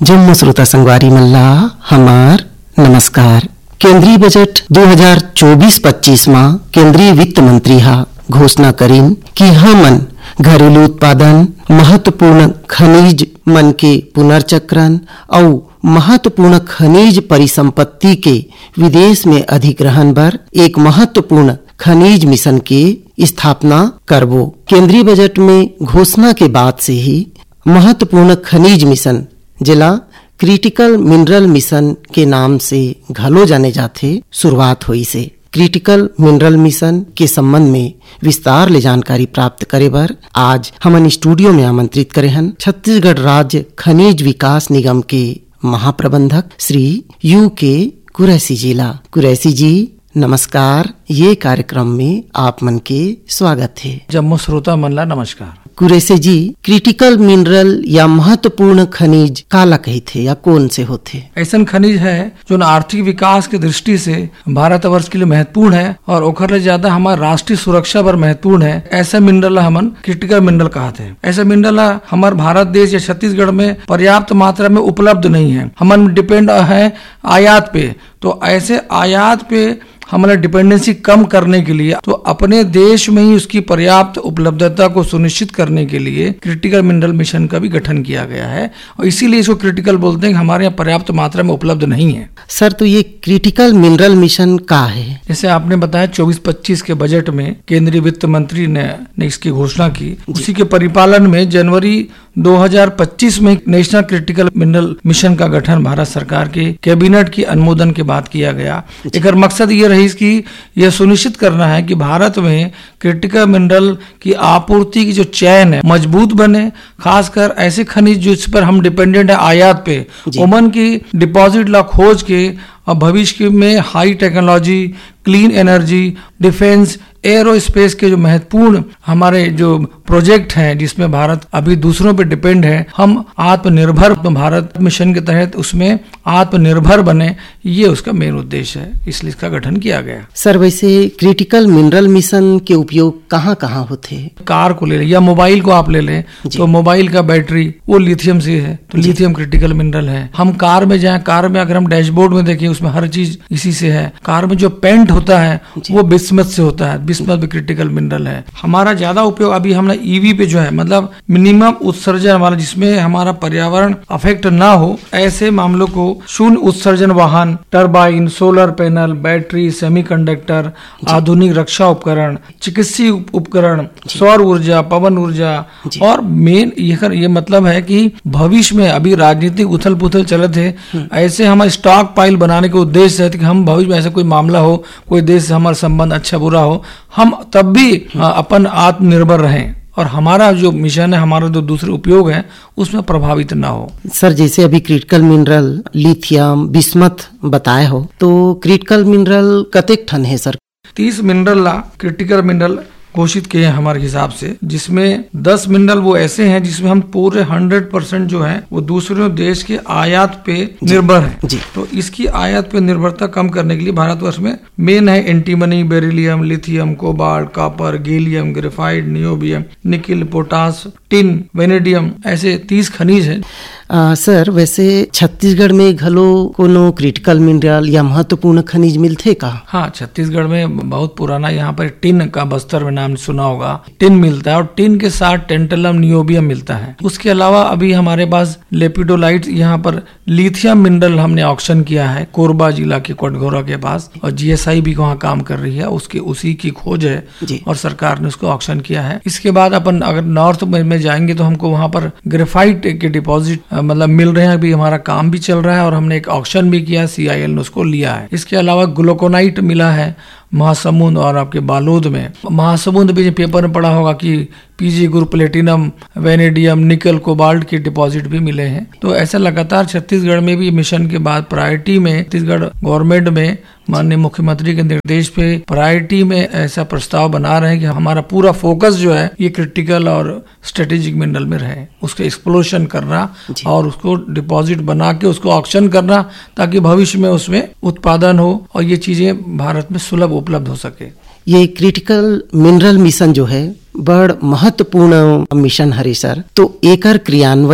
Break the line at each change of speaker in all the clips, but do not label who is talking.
जम्मू श्रोता संगवारी मल्ला हमार नमस्कार। केंद्रीय बजट 2024-25 में केंद्रीय वित्त मंत्री घोषणा करीन कि हमन घरेलू उत्पादन, महत्वपूर्ण खनिज मन के पुनर्चक्रण और महत्वपूर्ण खनिज परिसंपत्ति के विदेश में अधिग्रहण पर एक महत्वपूर्ण खनिज मिशन के स्थापना करबो। केंद्रीय बजट में घोषणा के बाद से ही महत्वपूर्ण खनिज मिशन जिला क्रिटिकल मिनरल मिशन के नाम से घलो जाने जाते शुरुआत हुई से। क्रिटिकल मिनरल मिशन के संबंध में विस्तार ले जानकारी प्राप्त करे बर आज हमन स्टूडियो में आमंत्रित करे हन छत्तीसगढ़ राज्य खनिज विकास निगम के महाप्रबंधक श्री U.K. कुरैसी कुरैसी जी नमस्कार। ये कार्यक्रम में आप मन के स्वागत है।
जम्मू श्रोता मनला नमस्कार।
कुरैसी जी, क्रिटिकल मिनरल या महत्वपूर्ण खनिज काला कहते या कौन से होते?
ऐसा खनिज है जो आर्थिक विकास के दृष्टि से भारतवर्ष के लिए महत्वपूर्ण है और ओखर ले ज्यादा हमारे राष्ट्रीय सुरक्षा पर महत्वपूर्ण है। ऐसा मिनरल हमन क्रिटिकल मिनरल कहते हैं। ऐसा मिनरल हमारे भारत देश या छत्तीसगढ़ में पर्याप्त मात्रा में उपलब्ध नहीं है। हमन डिपेंड है आयात पे, तो ऐसे आयात पे हमारा डिपेंडेंसी कम करने के लिए तो अपने देश में ही उसकी पर्याप्त उपलब्धता को सुनिश्चित करने के लिए क्रिटिकल मिनरल मिशन का भी गठन किया गया है और इसीलिए इसको क्रिटिकल बोलते हैं कि हमारे यहाँ पर्याप्त मात्रा में उपलब्ध नहीं है।
सर, तो ये क्रिटिकल मिनरल मिशन का है?
जैसे आपने बताया 24-25 के बजट में केंद्रीय वित्त मंत्री ने इसकी घोषणा की। उसी के परिपालन में जनवरी 2025 में नेशनल क्रिटिकल मिनरल मिशन का गठन भारत सरकार के कैबिनेट की अनुमोदन के बाद किया गया। एक मकसद ये रही कि यह सुनिश्चित करना है कि भारत में क्रिटिकल मिनरल की आपूर्ति की जो चैन है मजबूत बने, खासकर ऐसे खनिज जिस पर हम डिपेंडेंट है आयात पे, उमन की डिपॉजिट ला खोज के और भविष्य में high technology, clean energy, defence, aerospace के जो महत्वपूर्ण हमारे जो प्रोजेक्ट हैं जिसमें भारत अभी दूसरों पे डिपेंड है, हम आत्मनिर्भर भारत मिशन के तहत उसमें आत्मनिर्भर बने, ये उसका मेन उद्देश्य है, इसलिए इसका गठन किया गया।
सर, वैसे क्रिटिकल मिनरल मिशन के उपयोग कहाँ कहाँ होते हैं?
कार को ले लें या मोबाइल को आप ले लें तो मोबाइल का बैटरी वो लिथियम से है, तो लिथियम क्रिटिकल मिनरल है। हम कार में जाए, कार में अगर हम डैशबोर्ड में देखें उसमें हर चीज इसी से है। कार में जो पेंट होता है वो बिस्मथ से होता है, बिस्मथ भी क्रिटिकल मिनरल है। हमारा ज्यादा उपयोग अभी हमने ईवी पे जो है, मतलब मिनिमम उत्सर्जन वाला, जिसमें हमारा पर्यावरण अफेक्ट ना हो, ऐसे मामलों को शून्य उत्सर्जन वाहन, turbine, solar panel, battery, semiconductor, आधुनिक रक्षा उपकरण, चिकित्सीय उपकरण, सौर ऊर्जा, पवन ऊर्जा और मेन ये मतलब है कि भविष्य में अभी राजनीतिक उथल पुथल चलत है, ऐसे हमारे स्टॉक पाइल बनाने के उद्देश्य है कि हम भविष्य में ऐसा कोई मामला हो, कोई देश से हमारा संबंध अच्छा बुरा हो, हम तब भी अपन आत्मनिर्भर रहें और हमारा जो मिशन है, हमारा जो दूसरे उपयोग है उसमें प्रभावित ना हो।
सर, जैसे अभी क्रिटिकल मिनरल लिथियम, बिस्मथ बताए हो, तो क्रिटिकल मिनरल कतेक ठन है सर?
30 मिनरल क्रिटिकल मिनरल घोषित किए हैं हमारे हिसाब से, जिसमें 10 मिनरल वो ऐसे हैं जिसमें हम पूरे 100% जो है वो दूसरे देश के आयात पे निर्भर है। तो इसकी आयात पे निर्भरता कम करने के लिए भारतवर्ष में मेन है antimony, beryllium, lithium, cobalt, copper, gallium, graphite, niobium, nickel, potash, tin, vanadium, ऐसे 30 खनिज है।
सर, वैसे छत्तीसगढ़ में घलो कोनो क्रिटिकल मिनरल या महत्वपूर्ण खनिज मिलते का?
हाँ, छत्तीसगढ़ में बहुत पुराना यहाँ पर टिन का, बस्तर में नाम सुना होगा, टिन मिलता है और टिन के साथ टेंटलम, नियोबियम मिलता है। उसके अलावा अभी हमारे पास लेपिडोलाइट, यहाँ पर लिथियम मिनरल हमने ऑक्शन किया है कोरबा जिला के कोटघोरा के पास, और GSI भी वहाँ काम कर रही है, उसके उसी की खोज है और सरकार ने उसको ऑक्शन किया है। इसके बाद अपन अगर नॉर्थ में जाएंगे तो हमको वहाँ पर ग्रेफाइट के डिपॉजिट मतलब मिल रहे हैं, अभी हमारा काम भी चल रहा है और हमने एक ऑक्शन भी किया, CIL ने उसको लिया है। इसके अलावा ग्लूकोनाइट मिला है महासमुंद और आपके बालोद में। महासमुंद भी पेपर में पढ़ा होगा कि PG ग्रुप, प्लेटिनम, वेनेडियम, निकल, कोबाल्ट के डिपॉजिट भी मिले हैं। तो ऐसा लगातार छत्तीसगढ़ में भी मिशन के बाद प्रायोरिटी में छत्तीसगढ़ गवर्नमेंट में माननीय मुख्यमंत्री के निर्देश पे प्रायोरिटी में ऐसा प्रस्ताव बना रहे हैं कि हमारा पूरा फोकस जो है ये क्रिटिकल और स्ट्रेटेजिक मिनरल में रहे, उसके एक्सप्लोरेशन करना और उसको डिपॉजिट बना के उसको ऑक्शन करना, ताकि भविष्य में उसमें उत्पादन हो और ये चीजें भारत में सुलभ उपलब्ध हो सके।
ये क्रिटिकल मिनरल मिशन जो है बड़ महत्वपूर्ण मिशन हरे सर, तो एकर क्रियान्वयन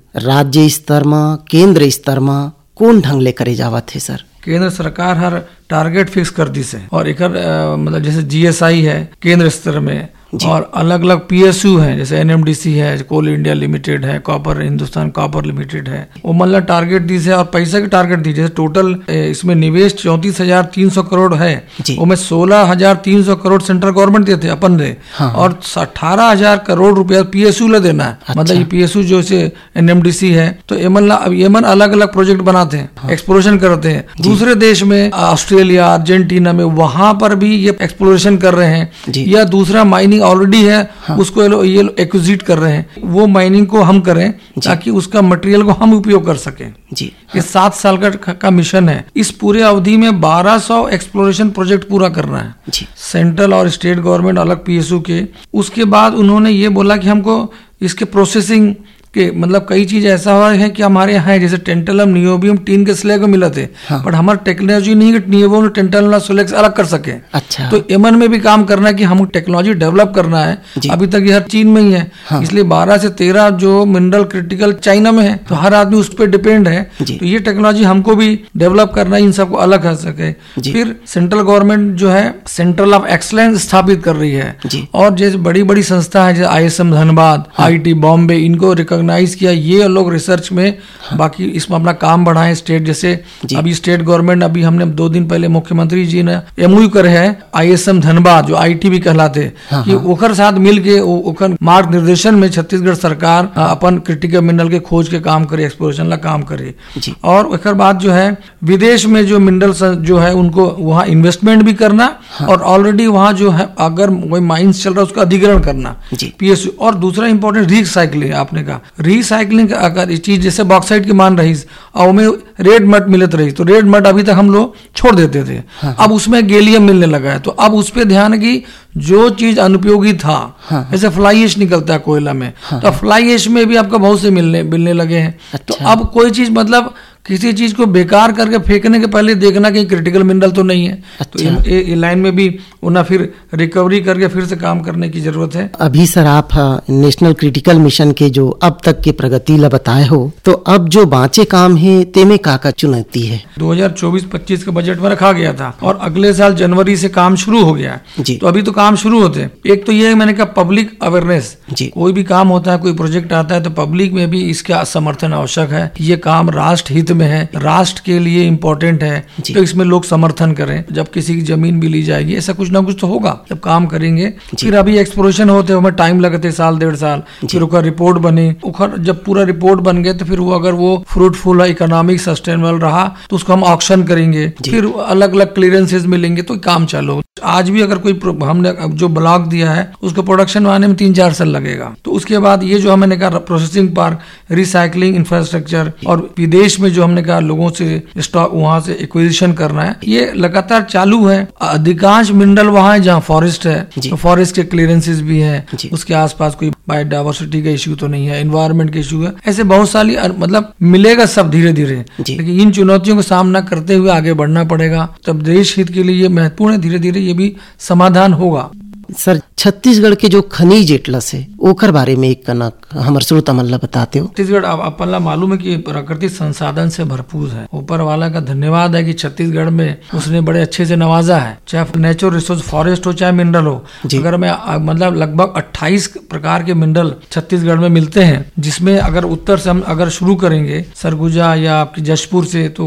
राज्य स्तर में, केंद्र स्तर में कौन ढंग ले करे जावत है सर?
केंद्र सरकार हर टारगेट फिक्स कर दी से, और एक मतलब जैसे GSI है केंद्र स्तर में, और अलग अलग PSU हैं, जैसे NMDC है, कोल इंडिया लिमिटेड है, कॉपर हिंदुस्तान कॉपर लिमिटेड है, वो मतलब टारगेट दी से और पैसा की टारगेट दी। जैसे टोटल इसमें निवेश 34,300 करोड़ है, उसमें 16,300 करोड़ सेंट्रल गवर्नमेंट देते अपन दे, और 18,000 करोड़ रुपया PSU ले देना है। अच्छा। मतलब ये PSU जो से NMDC है, तो एमन अलग अलग प्रोजेक्ट बनाते हैं, एक्सप्लोरेशन करते हैं। दूसरे देश में ऑस्ट्रेलिया, अर्जेंटीना में, वहां पर भी ये एक्सप्लोरेशन कर रहे हैं, या दूसरा माइनिंग ऑलरेडी है, उसको ये एक्विजिट कर रहे हैं, वो माइनिंग को हम करें ताकि उसका मटेरियल को हम उपयोग कर सकें जी। ये 7 साल का मिशन है। इस पूरे अवधि में 1200 एक्सप्लोरेशन प्रोजेक्ट पूरा करना है जी। सेंट्रल और स्टेट गवर्नमेंट अलग PSU के। उसके बाद उन्होंने ये बोला कि हमको इसके प्रोसेसिंग के मतलब कई चीज ऐसा हुआ है कि हमारे यहाँ जैसे टेंटलम, नियोबियम, टीन के स्लैग मिला थे, पर हमारी टेक्नोलॉजी नहीं कि नियोबियम टेंटलम स्लैग से अलग कर सके। अच्छा। तो एमन में भी काम करना है कि हम टेक्नोलॉजी डेवलप करना है। अभी तक ये हर चीन में ही है, इसलिए 12 से 13 जो मिनरल क्रिटिकल चाइना में है, तो हर आदमी उस पर डिपेंड है। तो ये टेक्नोलॉजी हमको भी डेवलप करना है, इन सबको अलग कर सके। फिर सेंट्रल गवर्नमेंट जो है सेंट्रल ऑफ एक्सलेंस स्थापित कर रही है, और जैसे बड़ी बड़ी संस्था है जैसे ISM धनबाद, IIT बॉम्बे, इनको रिकॉग्नाइज किया ये लोग रिसर्च में। बाकी इसमें अपना काम बढ़ाएं। स्टेट जैसे अभी स्टेट गवर्नमेंट, अभी हमने 2 दिन पहले मुख्यमंत्री जी ने MOU करे है ISM धनबाद, जो IT भी कहलाते, कि ओखर साथ मिल के ओखर मार्ग निर्देशन में छत्तीसगढ़ सरकार अपन क्रिटिकल मिनरल के खोज के काम करे, एक्सप्लोरेशन ला काम करे। और एक बात जो है विदेश में जो मिनरल जो है उनको वहाँ इन्वेस्टमेंट भी करना, और ऑलरेडी वहाँ जो है अगर कोई माइंस चल रहा है उसका अधिग्रहण करना PSU। और दूसरा इंपॉर्टेंट रिसाइकलिंग, आपने कहा रिसाइकलिंग, अगर इस चीज जैसे बॉक्साइट की मान रही और उसमें रेड मड मिलत रही, तो रेड मड अभी तक हम लोग छोड़ देते थे, अब उसमें गैलियम मिलने लगा है, तो अब उस पर ध्यान की जो चीज अनुपयोगी था, जैसे फ्लाई ऐश निकलता है कोयला में, तो फ्लाई ऐश में भी आपको बहुत से मिलने लगे हैं। तो अब कोई चीज मतलब किसी चीज को बेकार करके फेंकने के पहले देखना कि क्रिटिकल मिनरल तो नहीं है। तो ये लाइन में भी उन्हें फिर रिकवरी करके फिर से काम करने की जरूरत है।
अभी सर आप नेशनल क्रिटिकल मिशन के जो अब तक की प्रगति ला बताए हो, तो अब जो बाँचे काम है तेमें का चुनौती है?
2024-25 के बजट में रखा गया था, और अगले साल जनवरी से काम शुरू हो गया है। तो अभी तो काम शुरू होते हैं। एक तो ये मैंने कहा पब्लिक अवेयरनेस, कोई भी काम होता है, कोई प्रोजेक्ट आता है, तो पब्लिक में भी इसका समर्थन आवश्यक है। ये काम राष्ट्र हित में है, राष्ट्र के लिए इम्पोर्टेंट है, तो इसमें लोग समर्थन करें। जब किसी की जमीन भी ली जाएगी, ऐसा कुछ ना कुछ तो होगा जब काम करेंगे। फिर अभी एक्सप्लोरेशन होते हैं, टाइम लगते 1-1.5 साल, फिर उसका रिपोर्ट बने। जब पूरा रिपोर्ट बन गए तो फिर वो अगर वो फ्रूटफुल, इकोनॉमिक, सस्टेनेबल रहा तो उसको हम ऑक्शन करेंगे, फिर अलग अलग क्लियरेंसेज मिलेंगे, तो काम चालू। आज भी अगर कोई हमने जो ब्लॉक दिया है उसको प्रोडक्शन आने में 3-4 साल लगेगा। तो उसके बाद ये जो हमने कहा प्रोसेसिंग पार्क, रिसाइकलिंग इंफ्रास्ट्रक्चर, और विदेश में जो हमने कहा लोगों से स्टॉक वहां से एक्विजिशन करना है, ये लगातार चालू है। अधिकांश मिनरल वहां है जहाँ फॉरेस्ट है, तो फॉरेस्ट के क्लियरेंसेज भी है, उसके आसपास कोई बायोडाइवर्सिटी का इश्यू तो नहीं है, एनवायरमेंट के इश्यू है, ऐसे बहुत सारी मतलब मिलेगा सब धीरे धीरे। लेकिन इन चुनौतियों का सामना करते हुए आगे बढ़ना पड़ेगा, तब देश हित के लिए ये महत्वपूर्ण है। धीरे धीरे ये भी समाधान होगा।
सर छत्तीसगढ़ के जो खनिज एटलस है ओकर बारे में एक कनक हमारे श्रोता मन ला बताते हो।
छत्तीसगढ़ अपन मालूम है कि प्राकृतिक संसाधन से भरपूर है। ऊपर वाला का धन्यवाद है कि छत्तीसगढ़ में उसने बड़े अच्छे से नवाजा है, चाहे नेचुरल रिसोर्स फॉरेस्ट हो चाहे मिनरल हो। अगर मैं मतलब लगभग 28 प्रकार के मिनरल छत्तीसगढ़ में मिलते हैं, जिसमें अगर उत्तर से हम अगर शुरू करेंगे सरगुजा या आपकी जशपुर से, तो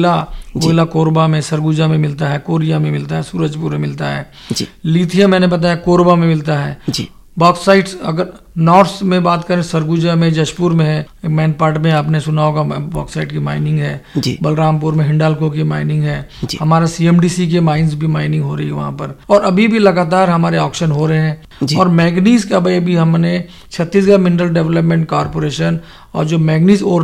कोयला कोरबा में, सरगुजा में मिलता है, कोरिया में मिलता है, सूरजपुर में मिलता है। लिथियम मैंने बताया कोरबा में मिलता है। बॉक्साइट्स अगर नॉर्थ में बात करें, सरगुजा में, जशपुर में है, मैनपाट में आपने सुना होगा बॉक्साइट की माइनिंग है, बलरामपुर में हिंडाल्को की माइनिंग है, हमारा CMDC के माइंस भी माइनिंग हो रही है वहां पर, और अभी भी लगातार हमारे ऑक्शन हो रहे हैं। और मैग्नीज का भी हमने छत्तीसगढ़ मिनरल डेवलपमेंट कॉर्पोरेशन और जो मैग्नीज ओर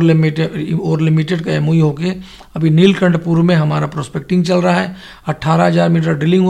लिमिटेड का MOU होके अभी नीलकंठपुर में हमारा प्रोस्पेक्टिंग चल रहा है। 18,000 मीटर ड्रिलिंग